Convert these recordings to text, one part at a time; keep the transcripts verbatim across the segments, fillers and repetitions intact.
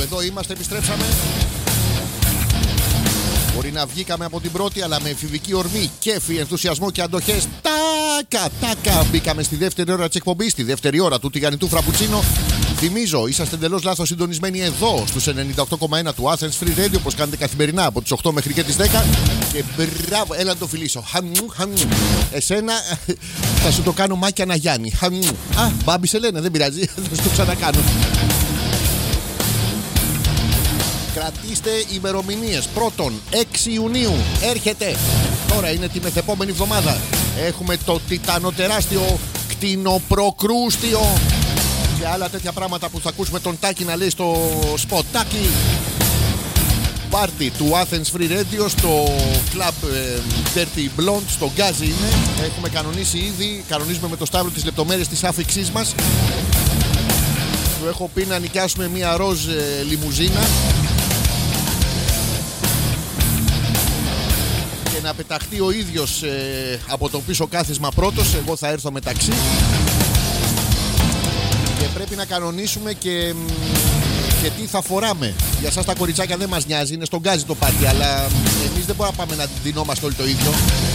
Εδώ είμαστε, επιστρέψαμε. Μπορεί να βγήκαμε από την πρώτη, αλλά με εφηβική ορμή, κέφι, ενθουσιασμό και αντοχές. Τάκα, τάκα. Μπήκαμε στη δεύτερη ώρα της εκπομπής, στη δεύτερη ώρα του τηγανιτού φραπουτσίνο. Θυμίζω, είσαστε εντελώς λάθος συντονισμένοι εδώ στους ενενήντα οκτώ κόμμα ένα του Athens Free Radio, όπως κάνετε καθημερινά από τις οκτώ μέχρι και τις δέκα. Και μπράβο, έλα να το φιλήσω. Χαμού, χαμού. Εσένα θα σου το κάνω Μάκια Ναγιάννη. Χαμού. Α, Μπάμπη σε λένε, δεν πειράζει, θα σου το ξανακάνω. Κρατήστε ημερομηνίες. Πρώτον, έξι Ιουνίου έρχεται. Τώρα είναι τη μεθεπόμενη εβδομάδα. Έχουμε το τιτανοτεράστιο κτηνοπροκρούστιο και άλλα τέτοια πράγματα που θα ακούσουμε τον Τάκη να λέει στο σποτάκι. Πάρτι του Athens Free Radio στο Club ε, Dirty Blonde, στο Γκάζι είναι. Έχουμε κανονίσει ήδη, κανονίζουμε με το Σταύρο τις λεπτομέρειες της άφιξής μας. Του έχω πει να νοικιάσουμε μια ροζ ε, λιμουζίνα και να πεταχτεί ο ίδιος ε, από το πίσω κάθισμα πρώτος. Εγώ θα έρθω μεταξύ. Και πρέπει να κανονίσουμε και, και τι θα φοράμε. Για σας τα κοριτσάκια δεν μας νοιάζει, είναι στον γκάζι το πάρτι, αλλά εμείς δεν μπορούμε να πάμε να δινόμαστε όλοι το ίδιο.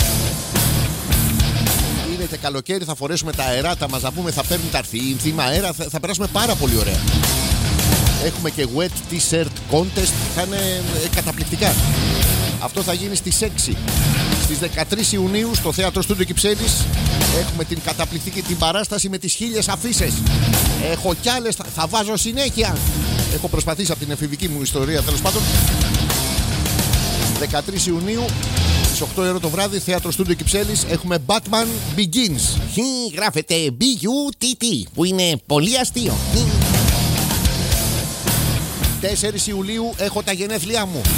Είναι και καλοκαίρι, θα φορέσουμε τα αεράτα μας, να πούμε θα παίρνουν τα θύμα αέρα, θα, θα περάσουμε πάρα πολύ ωραία. Έχουμε και wet t-shirt contest, θα είναι ε, καταπληκτικά. Αυτό θα γίνει στις έξι. Στις δεκατρείς Ιουνίου στο Θέατρο Στούντιο Κυψέλης έχουμε την καταπληκτική την παράσταση με τις χίλιες αφίσες. Έχω κι άλλες, θα, θα βάζω συνέχεια. Έχω προσπαθήσει από την εφηβική μου ιστορία, τέλος πάντων. δεκατρείς Ιουνίου στις οκτώ η ώρα το βράδυ, Θέατρο Στούντιο Κυψέλης, έχουμε Batman Begins. Χι, γράφεται B-U-T-T, που είναι πολύ αστείο. τέσσερις Ιουλίου έχω τα γενέθλιά μου.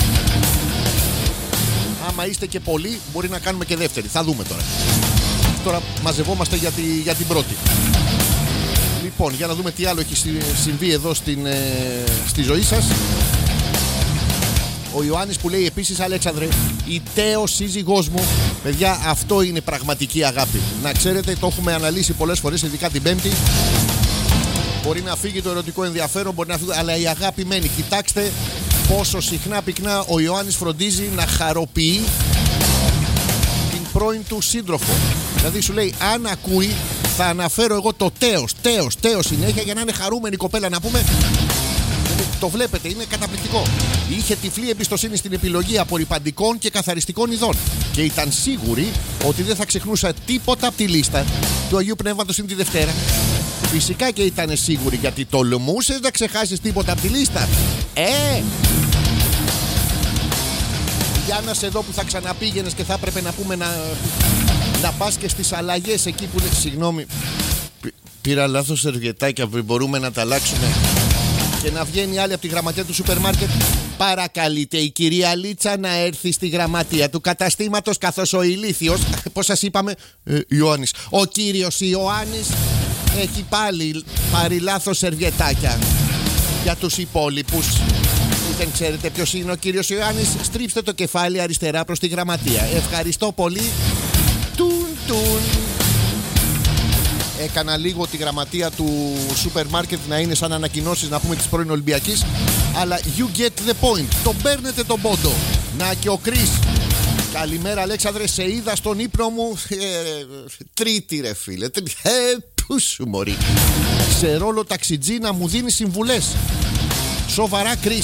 Άμα είστε και πολλοί, μπορεί να κάνουμε και δεύτερη. Θα δούμε τώρα. Τώρα μαζευόμαστε για, τη, για την πρώτη. Λοιπόν, για να δούμε τι άλλο έχει συμβεί εδώ στην, ε, στη ζωή σας. Ο Ιωάννης που λέει επίσης, Αλέξανδρε, η τέος σύζυγός μου. Παιδιά, αυτό είναι πραγματική αγάπη. Να ξέρετε, το έχουμε αναλύσει πολλές φορές, ειδικά την Πέμπτη. Μπορεί να φύγει το ερωτικό ενδιαφέρον, μπορεί να φύγει, αλλά η αγάπη μένει. Κοιτάξτε πόσο συχνά πυκνά ο Ιωάννης φροντίζει να χαροποιεί την πρώην του σύντροφο. Δηλαδή σου λέει, αν ακούει, θα αναφέρω εγώ το τέος, τέος, τέος συνέχεια για να είναι χαρούμενη η κοπέλα, να πούμε. Το βλέπετε, είναι καταπληκτικό. Είχε τυφλή εμπιστοσύνη στην επιλογή απορρυπαντικών και καθαριστικών ειδών και ήταν σίγουρη ότι δεν θα ξεχνούσα τίποτα από τη λίστα του Αγίου Πνεύματος είναι τη Δευτέρα. Φυσικά και ήταν σίγουρη, γιατί τολμούσες να ξεχάσεις τίποτα από τη λίστα. Ε! Για να σε δω που θα ξαναπήγαινες και θα έπρεπε να πούμε να, να πας και στις αλλαγές εκεί που λέει, συγγνώμη, πήρα λάθος σερβιετάκια, μπορούμε να τα αλλάξουμε. Και να βγαίνει άλλη από τη γραμματεία του σούπερ μάρκετ. Παρακαλείται η κυρία Λίτσα να έρθει στη γραμματεία του καταστήματος, καθώς ο ηλίθιος, πώς σας είπαμε, ε, Ιωάννης, ο κύριος Ιωάννης έχει πάλι πάρει λάθος σερβιετάκια. Για τους υπόλοιπους που δεν ξέρετε ποιος είναι ο κύριος Ιωάννης, στρίψτε το κεφάλι αριστερά προς τη γραμματεία. Ευχαριστώ πολύ. Τουν τουν. Έκανα λίγο τη γραμματεία του σούπερ μάρκετ να είναι σαν ανακοινώσεις, να πούμε, της πρώην Ολυμπιακής. Αλλά you get the point. Τον παίρνετε τον πόντο. Να και ο Κρίς. Καλημέρα Αλέξανδρε, σε είδα στον ύπνο μου. Ε, τρίτη ρε φίλε. Ε, πού σου μωρή. Σε ρόλο ταξιτζή να μου δίνει συμβουλές. Σοβαρά Κρίς.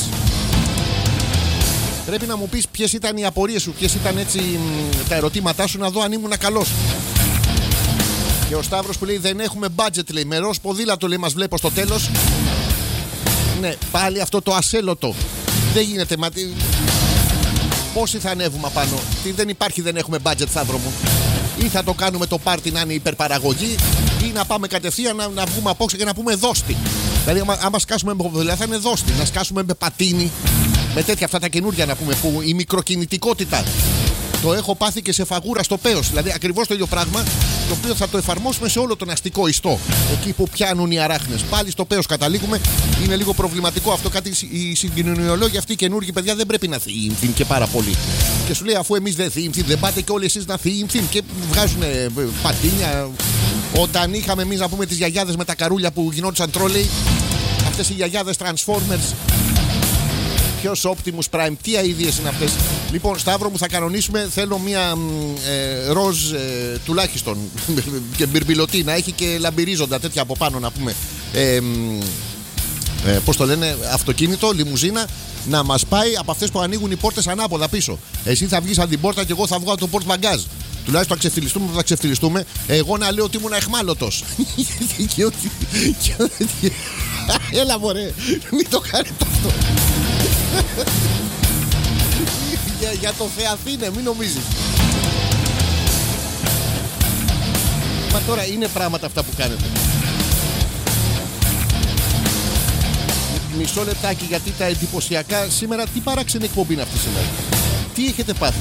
Πρέπει να μου πεις ποιες ήταν οι απορίες σου, ποιες ήταν έτσι τα ερωτήματά σου, να δω αν ήμουν καλός. Και ο Σταύρος που λέει δεν έχουμε budget, λέει, με ροζ ποδήλατο, λέει, μας βλέπω στο τέλος. Ναι, πάλι αυτό το ασέλωτο. Δεν γίνεται, μα... Πόσοι θα ανέβουμε πάνω? Τι δεν υπάρχει, δεν έχουμε budget, Σταύρο μου. Ή θα το κάνουμε το πάρτι να είναι υπερπαραγωγή, ή να πάμε κατευθείαν να, να βγούμε απόξε και να πούμε δώστη. Δηλαδή άμα, άμα σκάσουμε με ποδήλατο θα είναι δώστη. Να σκάσουμε με πατίνι, με τέτοια αυτά τα καινούργια, να πούμε, που η μικροκινητικότητα. Το έχω πάθει και σε φαγούρα στο Πέος. Δηλαδή ακριβώς το ίδιο πράγμα, το οποίο θα το εφαρμόσουμε σε όλο τον αστικό ιστό. Εκεί που πιάνουν οι αράχνες. Πάλι στο Πέος καταλήγουμε. Είναι λίγο προβληματικό αυτό. Κάτι οι συγκοινωνιολόγοι αυτοί οι καινούργοι, παιδιά, δεν πρέπει να θύμθουν και πάρα πολύ. Και σου λέει, αφού εμείς δεν θύμθουν, δεν πάτε και όλοι εσείς να θύμθουν. Και βγάζουν πατίνια. Όταν είχαμε εμείς, να πούμε, τις γιαγιάδες με τα καρούλια που γινόντουσαν τρόλεϊ, αυτές οι γιαγιάδες Transformers Ποιος Optimus Prime, τι αηδίες είναι αυτές. Λοιπόν, Σταύρο μου, θα κανονίσουμε. Θέλω μια ε, ροζ ε, τουλάχιστον και μπιρμπιλωτή, να έχει και λαμπυρίζοντα τέτοια από πάνω, να πούμε. Ε, ε, πώς το λένε, αυτοκίνητο, λιμουζίνα, να μας πάει από αυτές που ανοίγουν οι πόρτες ανάποδα πίσω. Εσύ θα βγεις από την πόρτα και εγώ θα βγω από το πόρτ μπαγκάζ. Τουλάχιστον θα ξεφτυλιστούμε, θα ξεφτυλιστούμε. Εγώ να λέω ότι ήμουν εχμάλωτος. Έλα μωρέ, μην το κάνετε αυτό. για, για το Θεαθήνε, μην νομίζεις. Μα τώρα είναι πράγματα αυτά που κάνετε. Μισό λεπτάκι, γιατί τα εντυπωσιακά σήμερα. Τι παράξενη εκπομπή είναι αυτή σήμερα. Τι έχετε πάθει.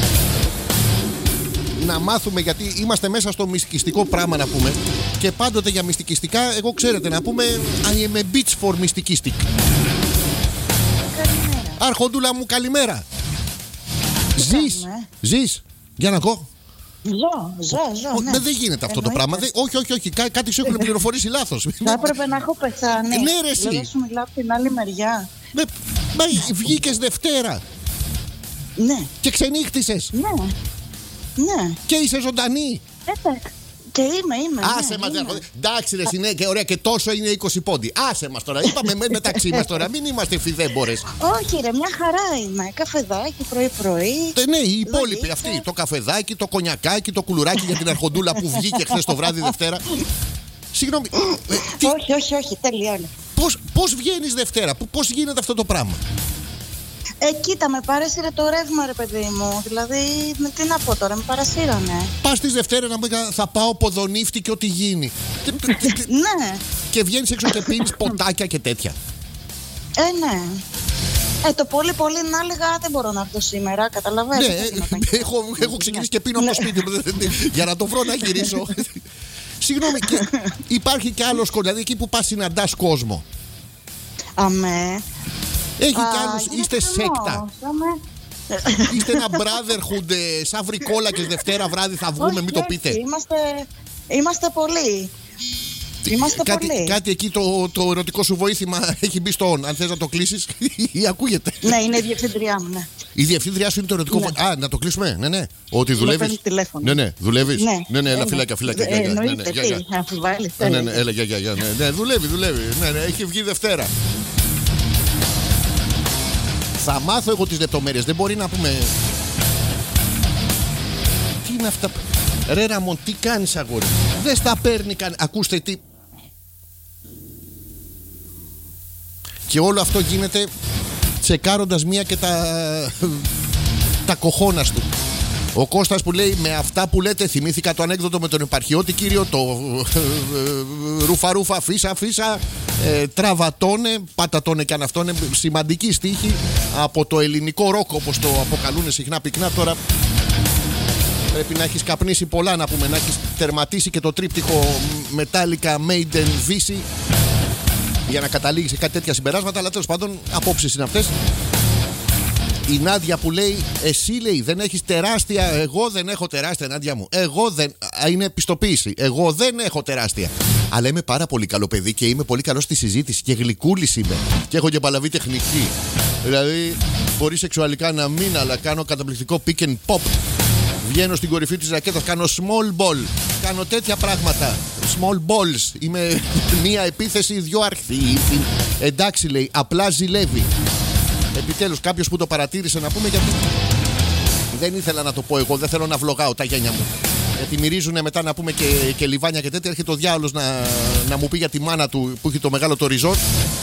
Να μάθουμε, γιατί είμαστε μέσα στο μυστικιστικό πράγμα, να πούμε. Και πάντοτε για μυστικιστικά, εγώ ξέρετε, να πούμε I am a bitch for mysticistic. Καλημέρα. Αρχοντούλα μου, καλημέρα. Ζεις, ζεις. Για να ακούω. Ζω, ζω, ζω. Ναι. Δεν γίνεται αυτό το πράγμα. Δεν, όχι, όχι, όχι. Κά, κάτι σου έχουν πληροφορήσει λάθος. Θα έπρεπε να έχω πεθάνει. Ναι, ρε, εσύ. Δεν σου μιλάω από την άλλη μεριά. Με, μα βγήκες Δευτέρα. Ναι. Και ξενύχτησες. Ναι. Ναι. Και είσαι ζωντανή. Εντάξει. Και είμαι, είμαι. Άσε ναι, μας, είμαι. εντάξει ρε, είναι και ωραία, και τόσο είναι είκοσι πόντι. Άσε μας τώρα, είπαμε με, μεταξύ μας τώρα, μην είμαστε φιδέμπορες. Όχι ρε, μια χαρά είμαι. Καφεδάκι πρωί-πρωί. Ε, ναι, οι υπόλοιποι αυτοί. Το καφεδάκι, το κονιακάκι, το κουλουράκι για την αρχοντούλα που βγήκε χθες το βράδυ Δευτέρα. Συγγνώμη. Ε, τι, όχι, όχι, όχι, τελειώνει. πώς, πώς βγαίνεις Δευτέρα, πώς γίνεται αυτό το πράγμα. Ε, κοίτα, με παρέσυρε το ρεύμα, ρε παιδί μου. Δηλαδή, με τι να πω τώρα, με παρασύρανε. Πας τις Δευτέρα να μου πει, θα πάω ποδονύφτη και ό,τι γίνει. Ναι. Και βγαίνεις έξω και πίνεις ποτάκια και τέτοια. Ε, ναι. Ε, το πολύ πολύ να έλεγα δεν μπορώ να έρθω σήμερα, καταλαβαίνεις. Ναι, έχω, έχω ξεκινήσει και πίνω από το σπίτι μου για να το βρω να γυρίσω. Συγγνώμη, και υπάρχει και άλλος κόσμο, δηλαδή εκεί που πας συναντάς κόσμο. Αμέ. Έχει κι άλλους, είστε σέκτα. Αμέ. Είστε ένα brotherhood, ε, σαν βρικόλακες Δευτέρα βράδυ θα βγούμε, Όχι, μην το όχι, πείτε. Είμαστε, είμαστε πολλοί. Είμαστε κάτι, πολλοί. κάτι εκεί το, το ερωτικό σου βοήθημα έχει μπει στο on. Αν θες να το κλείσεις ή ακούγεται. Ναι, είναι η διευθύντριά μου, ναι. Η διευθύντριά σου είναι το ερωτικό Ναι. βοήθημα. Α, να το κλείσουμε. Ναι, ναι. Ότι Με δουλεύεις. παίρνει τηλέφωνο. Ναι, ναι, δουλεύεις. Ναι, ναι, ναι, έλα, ε, φυλάκια, φυλάκια. Ε, γεια, γεια. Ναι, ναι, εννοείται, γεια, γεια. τι, αμφιβάλλεις. Ναι, ναι, ναι, έλα, γεια, γεια, γεια. Ναι, ναι, δουλεύει, δουλεύει. Ναι, ναι, έχει βγει Δευτέρα. Θα μάθω εγώ τις λεπτομέρειες. Δεν μπορεί να πούμε. Τι είναι αυτά. Ρε Ραμόν, τι κάνεις αγόρι. Δεν στα παίρνει καν. Ακούστε τι. Και όλο αυτό γίνεται τσεκάροντας μία και τα τα κοχώνας του. Ο Κώστας που λέει, με αυτά που λέτε θυμήθηκα το ανέκδοτο με τον επαρχιώτη κύριο, το ρούφα ρούφα φίσα φίσα, ε, τραβατώνε, πατατώνε κι αν αυτό είναι σημαντική στίχη από το ελληνικό ροκ, όπως το αποκαλούν συχνά πυκνά. Τώρα πρέπει να έχεις καπνίσει πολλά, να πούμε, να έχεις τερματίσει και το τρίπτυχο Metallica Maiden Βύση για να καταλήγει σε κάτι τέτοια συμπεράσματα, αλλά τέλος πάντων απόψεις είναι αυτές. Η Νάντια που λέει, εσύ λέει δεν έχεις τεράστια. Εγώ δεν έχω τεράστια, Νάντια μου. Εγώ δεν. Α, είναι επιστοποίηση. Εγώ δεν έχω τεράστια. Αλλά είμαι πάρα πολύ καλό παιδί και είμαι πολύ καλό στη συζήτηση και γλυκούλης είμαι. Και έχω και παλαβή τεχνική. Δηλαδή, μπορεί σεξουαλικά να μην, αλλά κάνω καταπληκτικό pick and pop. Βγαίνω στην κορυφή της ρακέτας, κάνω small ball. Κάνω τέτοια πράγματα. Small balls. Είμαι μία επίθεση, δυο αρχθοί. Εντάξει λέει, απλά ζηλεύει. Επιτέλους κάποιος που το παρατήρησε, να πούμε, γιατί δεν ήθελα να το πω εγώ, δεν θέλω να βλογάω τα γένια μου. Γιατί μυρίζουνε μετά, να πούμε, και, και λιβάνια και τέτοια. Έρχεται ο διάολος να, να μου πει για τη μάνα του που έχει το μεγάλο το ριζόρ.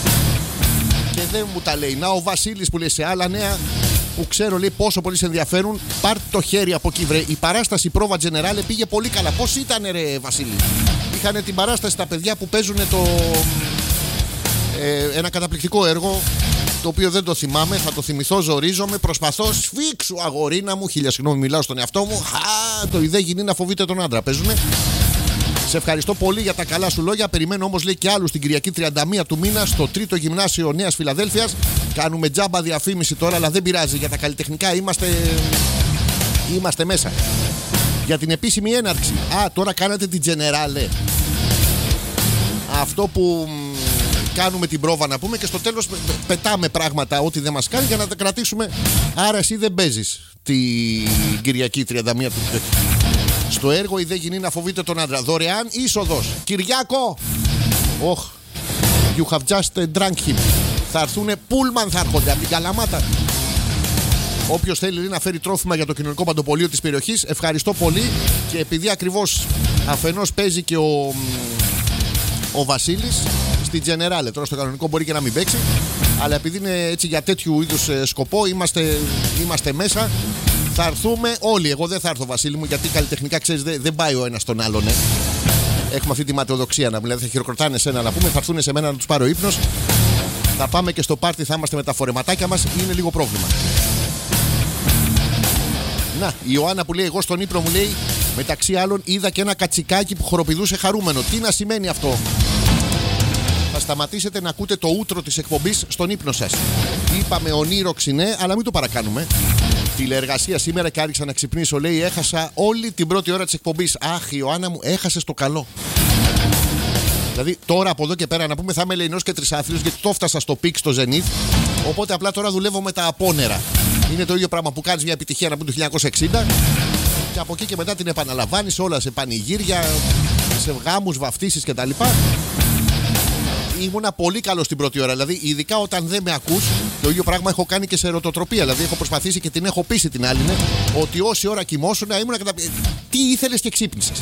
Και δεν μου τα λέει. Να ο Βασίλης που λέει, σε άλλα νέα που ξέρω, λέει, πόσο πολύ σε ενδιαφέρουν, πάρ' το χέρι από εκεί, βρε. Η παράσταση πρόβα Generale πήγε πολύ καλά. Πώς ήτανε, ρε Βασίλη? Είχανε την παράσταση τα παιδιά που παίζουν το, ε, ένα καταπληκτικό έργο, το οποίο δεν το θυμάμαι, θα το θυμηθώ, ζορίζομαι, προσπαθώ, σφίξου αγορίνα μου, χίλια συγγνώμη, μιλάω στον εαυτό μου. Χα, το ιδέ γίνει να φοβείται τον άντρα, παίζουνε. Σε ευχαριστώ πολύ για τα καλά σου λόγια. Περιμένω όμως, λέει, και άλλους την Κυριακή τριάντα μία του μήνα στο τρίτο γυμνάσιο Νέας Φιλαδέλφειας. Κάνουμε τζάμπα διαφήμιση τώρα, αλλά δεν πειράζει. Για τα καλλιτεχνικά είμαστε, είμαστε μέσα. Για την επίσημη έναρξη. Α, τώρα κάνατε την Generale. Αυτό που κάνουμε την πρόβα να πούμε και στο τέλος πετάμε πράγματα ό,τι δεν μας κάνει για να τα κρατήσουμε. Άρα εσύ δεν παίζεις την Κυριακή τριάντα μία του. Στο έργο η δε γυνή να φοβείται τον άντρα. Δωρεάν είσοδος. Κυριάκο! Oh, you have just drunk him. Θα έρθουνε πούλμαν, θα έρχονται από την Καλαμάτα. Όποιος θέλει να φέρει τρόφιμα για το κοινωνικό παντοπολείο της περιοχής, ευχαριστώ πολύ. Και επειδή ακριβώς αφενός παίζει και ο, ο Βασίλης στη Τζενεράλε, τώρα στο κανονικό μπορεί και να μην παίξει, αλλά επειδή είναι έτσι για τέτοιου είδους σκοπό, είμαστε, είμαστε μέσα. Θα έρθουμε όλοι. Εγώ δεν θα έρθω, Βασίλη μου, γιατί καλλιτεχνικά ξέρεις δεν, δεν πάει ο ένας στον άλλον. Ε. Έχουμε αυτή τη ματαιοδοξία να δηλαδή θα χειροκροτάνε εσένα να πούμε, θα έρθουν σε μένα να τους πάρω ύπνος. Θα πάμε και στο πάρτι, θα είμαστε με τα φορεματάκια μας. Είναι λίγο πρόβλημα. Να, η Ιωάννα που λέει: εγώ στον ύπνο μου λέει, μεταξύ άλλων είδα και ένα κατσικάκι που χοροπηδούσε χαρούμενο. Τι να σημαίνει αυτό? Θα σταματήσετε να ακούτε το ούτρο της εκπομπής στον ύπνο σας. Είπαμε ονείροξη ναι, αλλά μην το παρακάνουμε. Τηλεεργασία σήμερα και άρχισα να ξυπνήσω. Λέει: έχασα όλη την πρώτη ώρα της εκπομπής. Αχ, Ιωάννα μου, έχασες το καλό. Δηλαδή τώρα από εδώ και πέρα να πούμε θα είμαι ελεηνός και τρισάθλιος, γιατί το έφτασα στο πικ στο Zenith. Οπότε απλά τώρα δουλεύω με τα απόνερα. Είναι το ίδιο πράγμα που κάνεις μια επιτυχία να πούμε το χίλια εννιακόσια εξήντα. Και από εκεί και μετά την επαναλαμβάνεις όλα σε πανηγύρια, σε γάμους, βαφτίσεις κτλ. Ήμουνα πολύ καλό στην πρώτη ώρα. Δηλαδή, ειδικά όταν δεν με ακούς, το ίδιο πράγμα έχω κάνει και σε ερωτοτροπία. Δηλαδή, έχω προσπαθήσει και την έχω πείσει την άλλη, ναι, ότι όση ώρα κοιμόσουν ήμουν κατα... Τι ήθελες και ξύπνησες.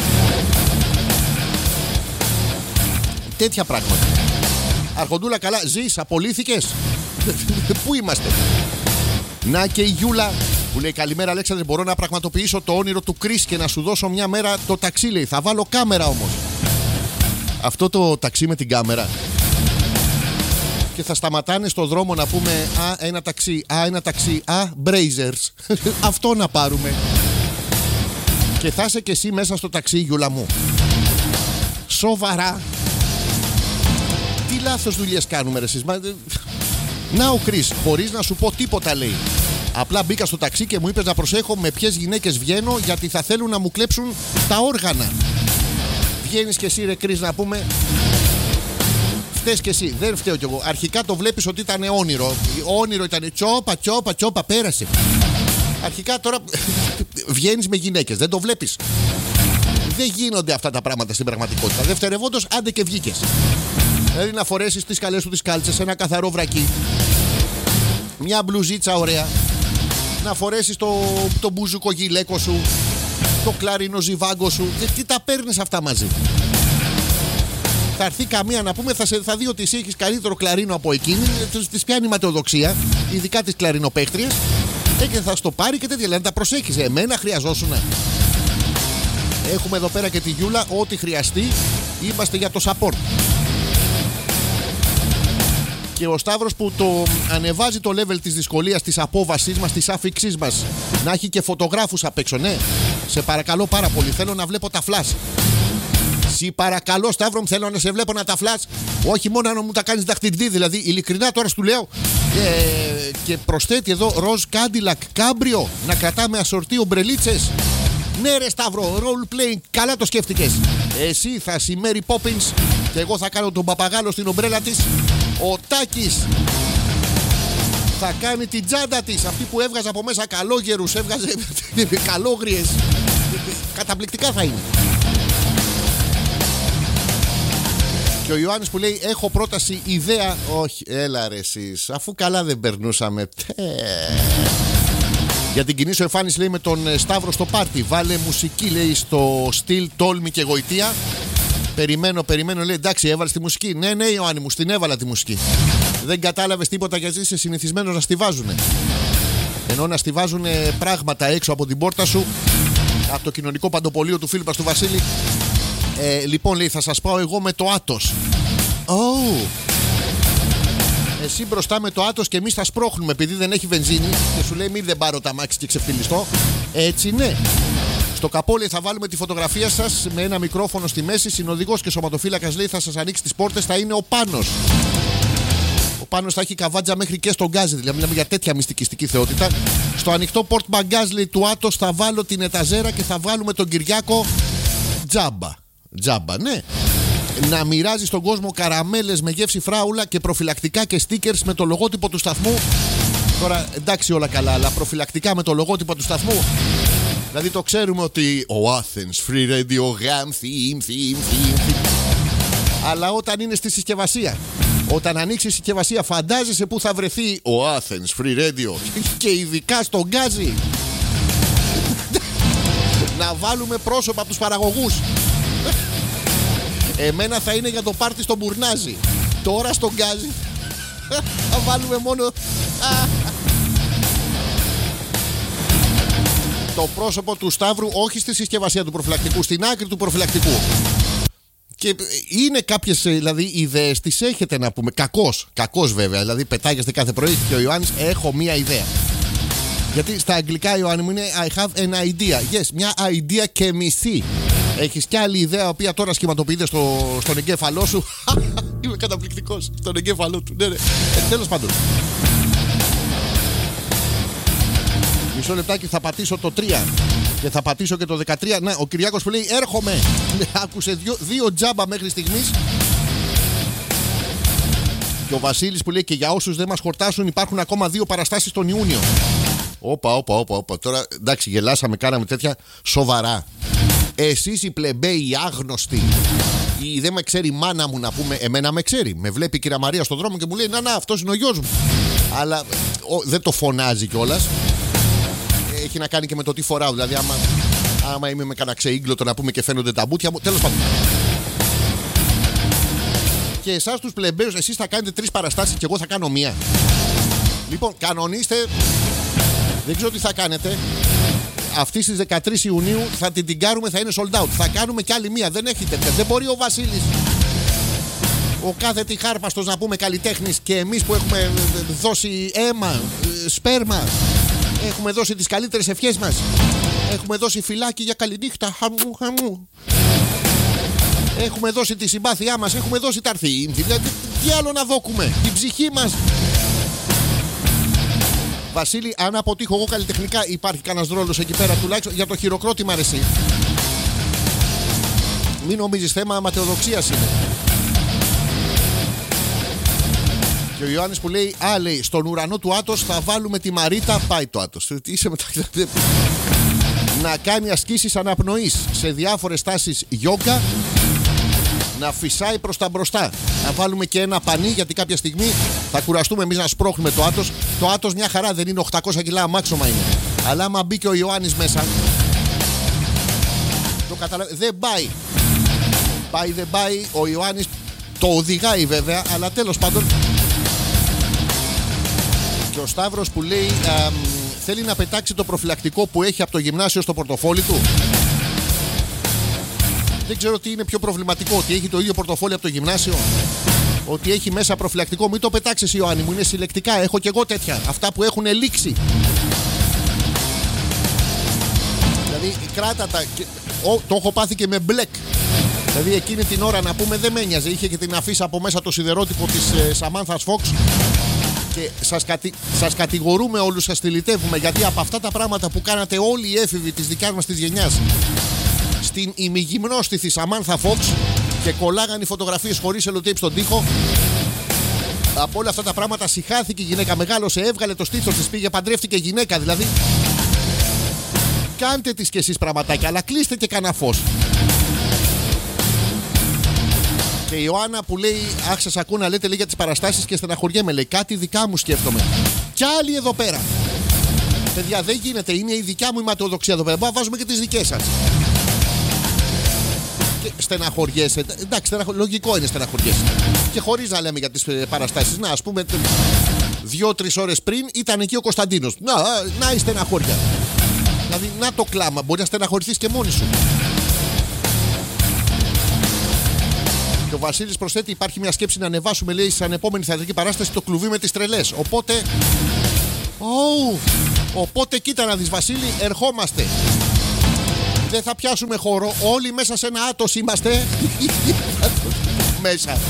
Τέτοια πράγματα. Αρχοντούλα, καλά, ζεις, απολύθηκες? Πού είμαστε? Να και η Γιούλα που λέει: καλημέρα, Αλέξανδρε. Μπορώ να πραγματοποιήσω το όνειρο του Κρίς και να σου δώσω μια μέρα το ταξί, λέει. Θα βάλω κάμερα όμως. Αυτό το ταξί με την κάμερα. Και θα σταματάνε στο δρόμο να πούμε: α, ένα ταξί, α, ένα ταξί, α, Brazers. Αυτό να πάρουμε. Και θα είσαι και εσύ μέσα στο ταξί, Γιούλα μου. Σοβαρά. Τι λάθος δουλειές κάνουμε ρε εσείς. Να ο Κρίς, χωρίς να σου πω τίποτα, λέει. Απλά μπήκα στο ταξί και μου είπες να προσέχω με ποιες γυναίκες βγαίνω, γιατί θα θέλουν να μου κλέψουν τα όργανα. Βγαίνεις και εσύ ρε Κρίς να πούμε. Φταίς και εσύ, δεν φταίω κι εγώ. Αρχικά το βλέπεις ότι ήταν όνειρο. Όνειρο ήταν τσόπα, τσόπα, τσόπα, πέρασε. Αρχικά τώρα βγαίνεις με γυναίκες, δεν το βλέπεις. Δεν γίνονται αυτά τα πράγματα στην πραγματικότητα. Δευτερευόντως, άντε και βγήκες. Δηλαδή να φορέσεις τις καλές σου τις κάλτσες, ένα καθαρό βρακί, μια μπλουζίτσα ωραία, να φορέσεις το, το μπουζουκο γυλαίκο σου, το κλαρίνο ζιβάγκο σου. Και τι τα παίρνεις αυτά μαζί? Θα έρθει καμία να πούμε, θα, σε, θα δει ότι εσύ έχεις καλύτερο κλαρίνο από εκείνη, της πιάνει ματαιοδοξία, ειδικά τις κλαρινοπαίχτριες, και θα στο πάρει και τέτοια. Δηλαδή τα προσέχεις. Εμένα χρειαζόσουνα. Έχουμε εδώ πέρα και τη Γιούλα, ό,τι χρειαστεί, είμαστε για το support. Και ο Σταύρος που το ανεβάζει το level της δυσκολίας, της απόβασής μας, της άφηξής μας. Να έχει και φωτογράφους απ' έξω, ναι. Σε παρακαλώ πάρα πολύ, θέλω να βλέπω τα flash. Σε παρακαλώ Σταύρο μου, θέλω να σε βλέπω να τα flash. Όχι μόνο να μου τα κάνεις δαχτυλίδι, δηλαδή ειλικρινά τώρα σου λέω. Ε, και προσθέτει εδώ ροζ κάντιλακ κάμπριο, να κρατάμε ασορτί ομπρελίτσες. Ναι ρε Σταύρο, role playing, καλά το σκέφτηκες. Εσύ θα είσαι η Mary Poppins και εγώ θα κάνω τον παπαγάλο στην ομπρέλα της. Ο Τάκης θα κάνει την τσάντα της, αυτή που έβγαζε από μέσα καλόγερους, έβγαζε καλόγριες. Καταπληκτικά θα είναι. Και ο Ιωάννης που λέει: έχω πρόταση, ιδέα. Όχι, έλα ρε εσείς, αφού καλά δεν περνούσαμε. Για την κοινή σου εμφάνιση, λέει, με τον Σταύρο στο πάρτι. Βάλε μουσική, λέει, στο στυλ τόλμη και γοητεία. Περιμένω, περιμένω, λέει, εντάξει, έβαλες τη μουσική. Ναι, ναι, Ιωάννη μου, στην έβαλα τη μουσική. Δεν κατάλαβες τίποτα γιατί είσαι συνηθισμένος να στιβάζουνε. Ενώ να στιβάζουνε πράγματα έξω από την πόρτα σου, από το κοινωνικό παντοπολείο του φίλου μας του Βασίλη. Ε, λοιπόν, λέει, θα σας πάω εγώ με το Άτος. Oh. Εσύ μπροστά με το Άτος και εμείς θα σπρώχνουμε επειδή δεν έχει βενζίνη. Και σου λέει: μην δεν πάρω τα μάξι και ξεφτυλιστώ. Έτσι, ναι. Στο καπόλι θα βάλουμε τη φωτογραφία σας με ένα μικρόφωνο στη μέση. Συνοδηγός και σωματοφύλακας, λέει, θα σας ανοίξει τις πόρτες. Θα είναι ο Πάνος. Ο Πάνος θα έχει καβάτζα μέχρι και στον γκάζι. Δηλαδή, μιλάμε για τέτοια μυστικιστική θεότητα. Στο ανοιχτό πορτ μπαγκάζ, λέει, του Άτος θα βάλω την εταζέρα και θα βάλουμε τον Κυριάκο τζάμπα. Τζάμπα, ναι. να μοιράζει στον κόσμο καραμέλες με γεύση φράουλα και προφυλακτικά και stickers με το λογότυπο του σταθμού. Τώρα εντάξει όλα καλά, αλλά προφυλακτικά με το λογότυπο του σταθμού. Δηλαδή το ξέρουμε ότι ο Athens Free Radio γαμ θύμ θύμ θύμ. Αλλά όταν είναι στη συσκευασία, όταν ανοίξει η συσκευασία, φαντάζεσαι που θα βρεθεί ο Athens Free Radio. Και ειδικά στον γκάζι. Να βάλουμε πρόσωπα από τους παραγωγούς. Εμένα θα είναι για το πάρτι στο Μπουρνάζι. Τώρα στον γκάζι θα βάλουμε μόνο το πρόσωπο του Σταύρου, όχι στη συσκευασία του προφυλακτικού, στην άκρη του προφυλακτικού. Και είναι κάποιες δηλαδή ιδέες, τις έχετε να πούμε. Κακός, κακός βέβαια. Δηλαδή πετάγεστε κάθε πρωί και ο Ιωάννης, έχω μία ιδέα. Γιατί στα αγγλικά, Ιωάννη μου, είναι I have an idea. Yes, μια idea και μισή. Έχεις κι άλλη ιδέα, η οποία τώρα σχηματοποιείται στο, στον εγκέφαλό σου. Είμαι καταπληκτικός. Στον εγκέφαλό του. Ναι, ναι. Ε, τέλος πάντων. Μισό λεπτάκι, θα πατήσω το τρία. Και θα πατήσω και το δεκατρία. Να, ο Κυριάκος που λέει έρχομαι. Άκουσε δύο, δύο τζάμπα μέχρι στιγμής. Και ο Βασίλης που λέει και για όσους δεν μας χορτάσουν υπάρχουν ακόμα δύο παραστάσεις τον Ιούνιο. Όπα, όπα, όπα, όπα. Τώρα εντάξει, γελάσαμε, κάναμε τέτοια σοβαρά. Εσείς οι πλεμπέοι, οι άγνωστοι, ή δεν με ξέρει η μάνα μου να πούμε, εμένα με ξέρει. Με βλέπει η κυρία Μαρία στον δρόμο και μου λέει να, να, αυτός είναι ο γιος μου. Αλλά ο, δεν το φωνάζει κιόλας. Έχει να κάνει και με το τι φοράω. Δηλαδή, άμα, άμα είμαι με κανένα ξεήγκλωτο να πούμε και φαίνονται τα μπούτια μου. Τέλος πάντων. Και εσάς τους πλεμπέους, εσείς θα κάνετε τρεις παραστάσεις και εγώ θα κάνω μία. Λοιπόν, κανονίστε. Δεν ξέρω τι θα κάνετε. Αυτή στις δεκατρείς Ιουνίου θα την τυγκάρουμε, θα είναι sold out. Θα κάνουμε κι άλλη μία. Δεν έχει τέτοια. Δεν μπορεί ο Βασίλης, ο κάθε τυχάρπαστος να πούμε καλλιτέχνης, και εμείς που έχουμε δώσει αίμα, σπέρμα, έχουμε δώσει τις καλύτερες ευχές μας, έχουμε δώσει φυλάκι για καληνύχτα, χαμού, χαμού, έχουμε δώσει τη συμπάθειά μας, έχουμε δώσει τα αρθή. Δηλαδή, τι άλλο να δώκουμε, την ψυχή μας. Βασίλη, αν αποτύχω εγώ καλλιτεχνικά, υπάρχει κανένας ρόλος εκεί πέρα τουλάχιστον για το χειροκρότημα, αρέσει. Μην νομίζεις, θέμα αματεοδοξίας είναι. Και ο Ιωάννης που λέει, α, λέει, στον ουρανό του Άτος θα βάλουμε τη Μαρίτα. Πάει το Άτος. Είσαι μετα... να κάνει ασκήσεις αναπνοής σε διάφορες τάσεις γιόγκα, να φυσάει προς τα μπροστά. Να βάλουμε και ένα πανί, γιατί κάποια στιγμή θα κουραστούμε εμείς να σπρώχνουμε το Άτος. Το Άτος μια χαρά δεν είναι, οκτακόσια κιλά αμάξωμα είναι. Αλλά άμα μπει και ο Ιωάννης μέσα, το καταλαβα... δεν πάει. Πάει δεν πάει, ο Ιωάννης το οδηγάει βέβαια, αλλά τέλος πάντων. Και ο Σταύρος που λέει α, θέλει να πετάξει το προφυλακτικό που έχει από το γυμνάσιο στο πορτοφόλι του. Δεν ξέρω τι είναι πιο προβληματικό, ότι έχει το ίδιο πορτοφόλι από το γυμνάσιο, ότι έχει μέσα προφυλακτικό. Μην το πετάξεις, Ιωάννη μου, είναι συλλεκτικά. Έχω και εγώ τέτοια, αυτά που έχουν λήξει. Δηλαδή κράτα τα. Ο, το έχω πάθει και με μπλεκ. Δηλαδή εκείνη την ώρα να πούμε δεν με ένοιαζε. Είχε και την αφίσα από μέσα το σιδερότυπο της ε, Σαμάνθας Φόξ. Και σας, κατη... σας κατηγορούμε όλους, σας τηλητεύουμε, γιατί από αυτά τα πράγματα που κάνατε όλοι οι έφηβοι της δικιάς μας της γενιάς στην ημιγυμνόστιθη Σαμάνθα Φόξ και κολλάγαν οι φωτογραφίες χωρίς σελοτέιπ στον τοίχο, από όλα αυτά τα πράγματα συχάθηκε η γυναίκα, μεγάλωσε, έβγαλε το στήθος της, πήγε, παντρεύτηκε γυναίκα. Δηλαδή κάντε τις κι εσείς πραγματάκια, αλλά κλείστε και κανένα φως. Και η Ιωάννα που λέει, αχ, σας ακούω να λέτε λέει για τις παραστάσεις και στεναχωριέμαι, λέει, κάτι δικά μου σκέφτομαι. Κι άλλοι εδώ πέρα. Παιδιά, δεν γίνεται, είναι η δικιά μου η ματαιοδοξία εδώ πέρα. Μπορούμε να βάζουμε και τις δικές σας. Και στεναχωριέσαι. Εντάξει, στεναχω... λογικό είναι στεναχωριέσαι. Και χωρίς να λέμε για τις παραστάσεις. Να, ας πούμε, δύο-τρεις ώρες πριν ήταν εκεί ο Κωνσταντίνος. Να, να η στεναχώρια. Δηλαδή, να το κλάμα. Μπορεί να στεναχωρηθείς και μόνη σου. Και ο Βασίλης προσθέτει: υπάρχει μια σκέψη να ανεβάσουμε, λέει, σαν επόμενη θεατρική παράσταση το κλουβί με τις τρελές. Οπότε. Oh, οπότε κοίτα να δεις, Βασίλη, ερχόμαστε. Δεν θα πιάσουμε χώρο. Όλοι μέσα σε ένα άτος είμαστε. Μέσα.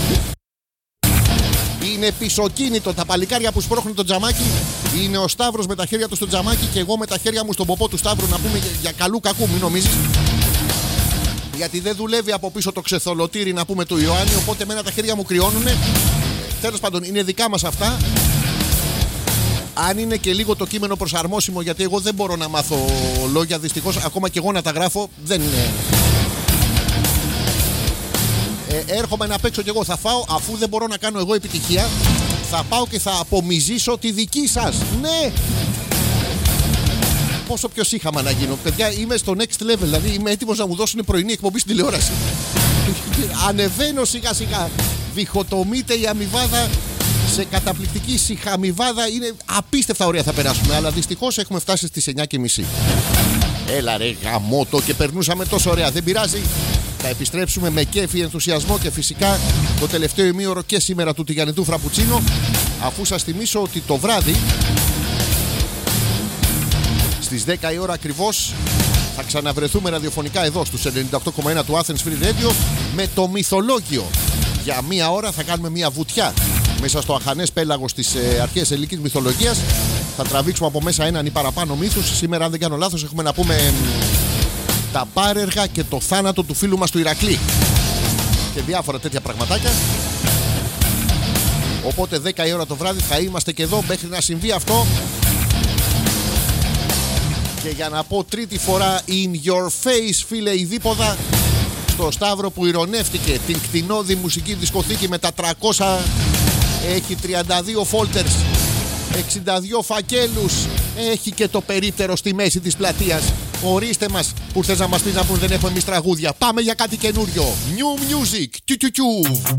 Είναι πισωκίνητο. Τα παλικάρια που σπρώχνουν το τζαμάκι. Είναι ο Σταύρος με τα χέρια του στο τζαμάκι και εγώ με τα χέρια μου στον ποπό του Σταύρου, να πούμε για καλού κακού, μην νομίζεις. Γιατί δεν δουλεύει από πίσω το ξεθολωτήρι, να πούμε, του Ιωάννη. Οπότε εμένα τα χέρια μου κρυώνουνε. Τέλος πάντων, είναι δικά μας αυτά. Αν είναι και λίγο το κείμενο προσαρμόσιμο, γιατί εγώ δεν μπορώ να μάθω λόγια, δυστυχώς. Ακόμα και εγώ να τα γράφω δεν είναι. Ε, έρχομαι να παίξω κι εγώ. Θα φάω, αφού δεν μπορώ να κάνω εγώ επιτυχία, θα πάω και θα απομυζήσω τη δική σας. Ναι! Πόσο πιο σύχαμα να γίνω. Παιδιά, είμαι στο next level. Δηλαδή είμαι έτοιμος να μου δώσουν πρωινή εκπομπή στην τηλεόραση. Ανεβαίνω σιγά σιγά. Διχοτομείται η αμοιβάδα σε καταπληκτική σιχαμοιβάδα. Είναι απίστευτα ωραία θα περάσουμε. Αλλά δυστυχώς έχουμε φτάσει στις εννιά και μισή. Έλα ρε γαμώτο, και περνούσαμε τόσο ωραία. Δεν πειράζει. Θα επιστρέψουμε με κέφι, ενθουσιασμό και φυσικά το τελευταίο ημίωρο και σήμερα του τηγανιτού φραπουτσίνο. Αφού σας θυμίσω ότι το βράδυ στις δέκα η ώρα ακριβώς θα ξαναβρεθούμε ραδιοφωνικά εδώ στους ενενήντα οκτώ κόμμα ένα του Athens Free Radio με το μυθολόγιο. Για μία ώρα θα κάνουμε μία βουτιά μέσα στο αχανές πέλαγος της ε, αρχαίας ελληνικής μυθολογίας. Θα τραβήξουμε από μέσα έναν ή παραπάνω μύθους. Σήμερα, αν δεν κάνω λάθος, έχουμε να πούμε ε, τα πάρεργα και το θάνατο του φίλου μας του Ηρακλή και διάφορα τέτοια πραγματάκια. Οπότε δέκα η ώρα το βράδυ θα είμαστε και εδώ μέχρι να συμβεί αυτό. Και για να πω τρίτη φορά in your face, φίλε Ιδίποδα, στο Σταύρο που ηρωνεύτηκε την κτηνώδη μουσική δισκοθήκη με τα τριακόσια, έχει τριάντα δύο folders, εξήντα δύο φακέλους, έχει και το περίπτερο στη μέση της πλατείας. Ορίστε μας που θες να μας πεις να πούμε δεν έχουμε εμείς τραγούδια. Πάμε για κάτι καινούριο. New music. Τιου τιου τιου.